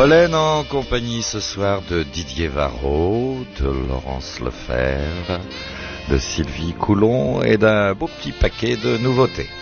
Pollen en compagnie ce soir de Didier Varro, de Laurence Lefebvre, de Sylvie Coulon et d'un beau petit paquet de nouveautés.